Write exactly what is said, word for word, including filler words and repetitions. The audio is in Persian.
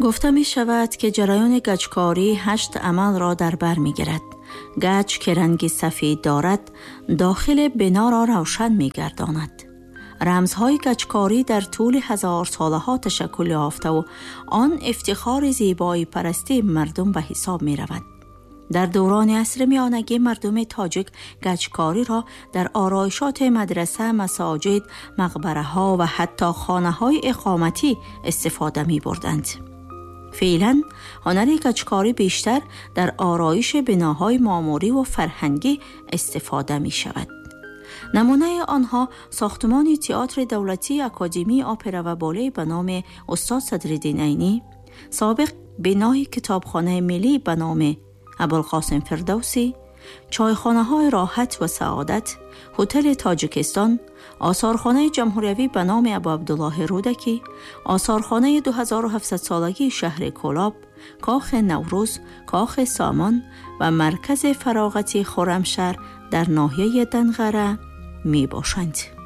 گفته می شود که جریان گچکاری هشت عمل را در بر می گیرد. گچ که رنگ سفید دارد داخل بنا را روشن می گرداند. رمزهای گچکاری در طول هزار ساله ها تشکل یافته و آن افتخار زیبایی پرستی مردم به حساب می رود. در دوران عصر میانگی مردم تاجیک گچکاری را در آرایشات مدرسه، مساجد، مقبره ها و حتی خانه های اقامتی استفاده می بردند. فعلا هنر گچکاری بیشتر در آرایش بناهای معماری و فرهنگی استفاده می شود. نمونه آنها ساختمان تئاتر دولتی اکادمی اپرا و بالت به نام استاد صدرالدین عینی، سابق بنای کتابخانه ملی به نام ابوالقاسم فردوسی، چایخانه های راحت و سعادت، هتل تاجیکستان، آثارخانه جمهوریوی به نام ابو عبدالله رودکی، آثارخانه دو هزار و هفتصد سالگی شهر کولاب، کاخ نوروز، کاخ سامان و مرکز فراغتی خرمشهر در ناحیه دنغره می باشند.